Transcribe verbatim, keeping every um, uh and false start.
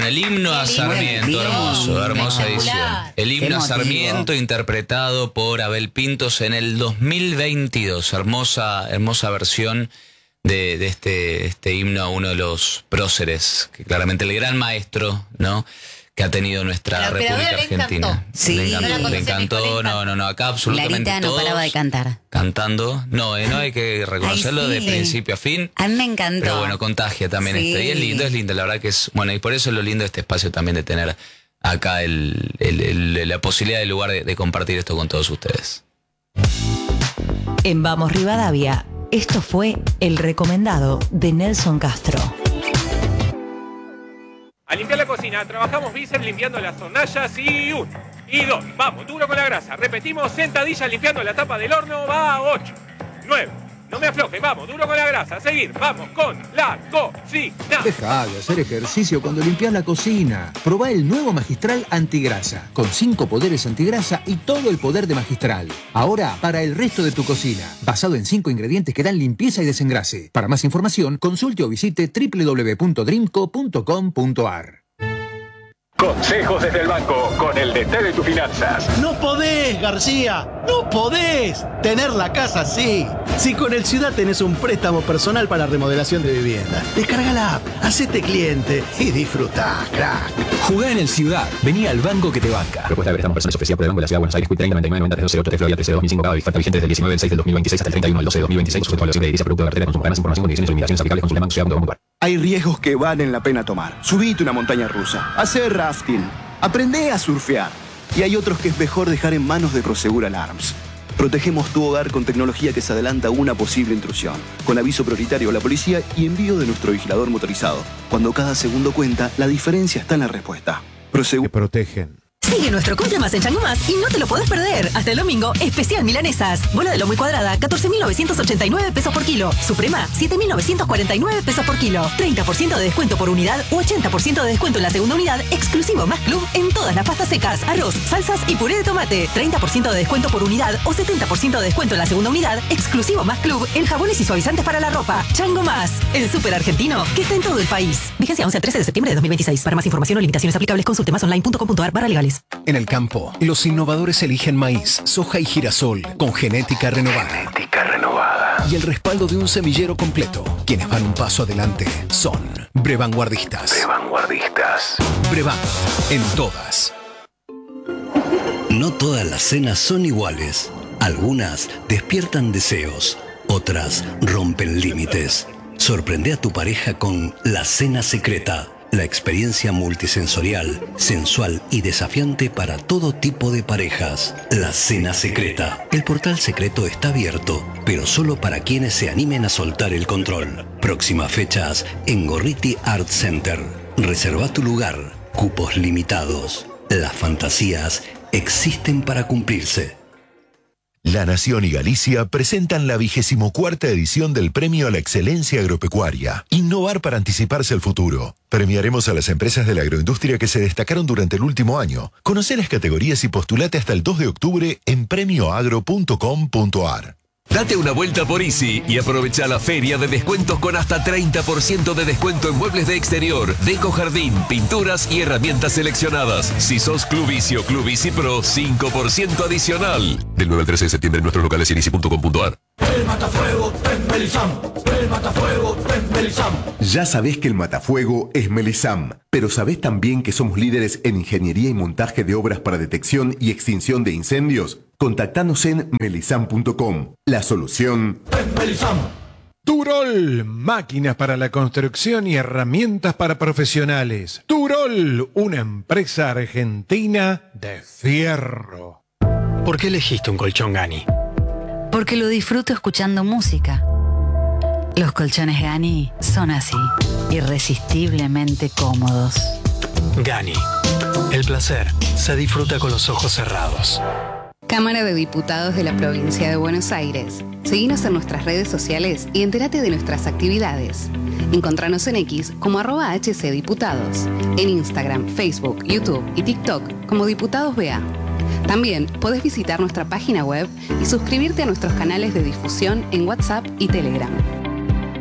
Bueno, el himno a Sarmiento, bien, hermoso, hermosa edición. El himno a Sarmiento interpretado por Abel Pintos en el dos mil veintidós. Hermosa, hermosa versión de, de este, este himno a uno de los próceres, que claramente el gran maestro, ¿no?, que ha tenido nuestra República Argentina. Encantó. Sí, le encantó, no le encantó. No, no, no, acá absolutamente Larita no todos paraba de cantar. Cantando. No, eh, no hay que reconocerlo. Ay, sí, de principio a fin. A mí me encantó. Pero bueno, contagia también sí. esto. Y es lindo, es lindo. La verdad que es, bueno, y por eso es lo lindo de este espacio también, de tener acá el, el, el, la posibilidad del lugar de, de compartir esto con todos ustedes. En Vamos Rivadavia, esto fue el recomendado de Nelson Castro. A limpiar la cocina, trabajamos bíceps limpiando las hornallas y uno, y dos, vamos, duro con la grasa. Repetimos, sentadillas limpiando la tapa del horno, va, ocho, nueve, no me afloje, vamos, duro con la grasa, seguir, vamos con la cocina. Deja de hacer ejercicio cuando limpias la cocina. Probá el nuevo Magistral Antigrasa, con cinco poderes antigrasa y todo el poder de Magistral. Ahora, para el resto de tu cocina, basado en cinco ingredientes que dan limpieza y desengrase. Para más información, consulte o visite doble u doble u doble u punto dreamco punto com punto a r. Consejos desde el banco, con el D T de tus finanzas. No podés, García, no podés tener la casa así. Si con el Ciudad tenés un préstamo personal para remodelación de vivienda, descarga la app, hacete cliente y disfrutá, crack. Jugá en el Ciudad, vení al banco que te banca. Propuesta de préstamos personales ofrecida por el Banco de la Ciudad de Buenos Aires, Q treinta noventa y nueve noventa tres cero ocho tres Florida trece dos mil cinco, paga bifata vigente desde el diecinueve del seis del dos mil veintiséis hasta el treinta y uno del doce del dos mil veintiséis, sujeto a evaluación de edilicia, producto de cartera, consumo. Para más información, condiciones y limitaciones aplicables, consulte banco ciudad punto com punto a r. Hay riesgos que valen la pena tomar. Subite una montaña rusa, hacer rafting, aprende a surfear. Y hay otros que es mejor dejar en manos de Prosegur Alarms. Protegemos tu hogar con tecnología que se adelanta a una posible intrusión, con aviso prioritario a la policía y envío de nuestro vigilador motorizado. Cuando cada segundo cuenta, la diferencia está en la respuesta. Prosegur. Que protegen. Sigue nuestro Cumple Más en Chango Más y no te lo podés perder. Hasta el domingo, especial milanesas. Bola de lomo y cuadrada, catorce mil novecientos ochenta y nueve pesos por kilo. Suprema, siete mil novecientos cuarenta y nueve pesos por kilo. treinta por ciento de descuento por unidad u ochenta por ciento de descuento en la segunda unidad, exclusivo Más Club en todas las pastas secas, arroz, salsas y puré de tomate. treinta por ciento de descuento por unidad o setenta por ciento de descuento en la segunda unidad, exclusivo Más Club en jabones y suavizantes para la ropa. Chango Más, el súper argentino que está en todo el país. Vigencia once al trece de septiembre de dos mil veintiséis. Para más información o limitaciones aplicables, consulte más online punto com punto a r barra legales. En el campo, los innovadores eligen maíz, soja y girasol con genética renovada. Genética renovada. Y el respaldo de un semillero completo. Quienes van un paso adelante son Brevanguardistas. Brevanguardistas. Brevant, en todas. No todas las cenas son iguales. Algunas despiertan deseos, otras rompen límites. Sorprende a tu pareja con La Cena Secreta. La experiencia multisensorial, sensual y desafiante para todo tipo de parejas. La Cena Secreta. El portal secreto está abierto, pero solo para quienes se animen a soltar el control. Próximas fechas en Gorriti Art Center. Reserva tu lugar. Cupos limitados. Las fantasías existen para cumplirse. La Nación y Galicia presentan la vigésimo cuarta edición del Premio a la Excelencia Agropecuaria. Innovar para anticiparse al futuro. Premiaremos a las empresas de la agroindustria que se destacaron durante el último año. Conoce las categorías y postulate hasta el dos de octubre en premio agro punto com punto a r. Date una vuelta por Easy y aprovecha la feria de descuentos con hasta treinta por ciento de descuento en muebles de exterior, deco jardín, pinturas y herramientas seleccionadas. Si sos Club Easy o Club Easy Pro, cinco por ciento adicional. Del nueve al trece de septiembre en nuestros locales en easy punto com punto a r. El matafuego es Melisam. El matafuego es Melisam. Ya sabés que el matafuego es Melisam, pero sabés también que somos líderes en ingeniería y montaje de obras para detección y extinción de incendios. Contactanos en melisam punto com. La solución es Melisam. Turol, máquinas para la construcción y herramientas para profesionales. Turol, una empresa argentina de fierro. ¿Por qué elegiste un colchón Gani? Porque lo disfruto escuchando música. Los colchones Gani son así, irresistiblemente cómodos. Gani, el placer se disfruta con los ojos cerrados. Cámara de Diputados de la Provincia de Buenos Aires. Seguinos en nuestras redes sociales y entérate de nuestras actividades. Encontranos en X como arroba hcdiputados, en Instagram, Facebook, YouTube y TikTok como Diputados B A. También podés visitar nuestra página web y suscribirte a nuestros canales de difusión en WhatsApp y Telegram.